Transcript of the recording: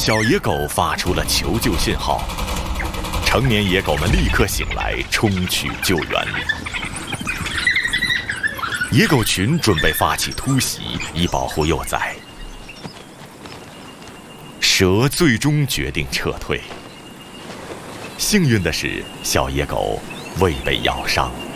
小野狗发出了求救信号，成年野狗们立刻醒来，冲去救援。野狗群准备发起突袭，以保护幼崽。蛇最终决定撤退。幸运的是，小野狗未被咬伤。